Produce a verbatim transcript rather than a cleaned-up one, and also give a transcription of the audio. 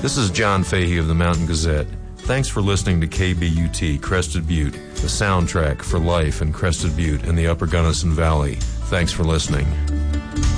This is John Fahey of the Mountain Gazette. Thanks for listening to K B U T Crested Butte, the soundtrack for life in Crested Butte and the Upper Gunnison Valley. Thanks for listening.